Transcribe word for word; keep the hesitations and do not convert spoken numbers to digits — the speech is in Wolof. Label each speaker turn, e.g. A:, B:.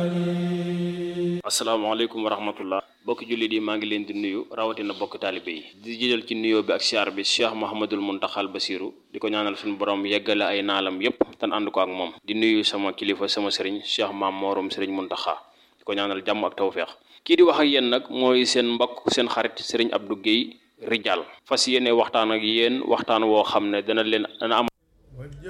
A: asalaamaaleykum wa rahmatullah bokki jullit yi maa ngi leen di nuyu rawatina bokk taalibe yi di jël ci nuyoo bi ak siyaar bi Cheikh Mouhamadul Muntaxal Basiru di ko ñaanal suñu borom yeggale ay naalam yépp tan ànd ko ak moom di nuyu sama kilifa sama sëriñ Cheikh Maam Moorom sëriñ Muntaxa di ko ñaanal jàmm ak tawfeex kii di wax ak yéen nag mooy seen mbokk seen xarit sëriñ Abdou Guèye Rijal fas yéene waxtaan ak yéen waxtaan woo xam ne dana leen dana am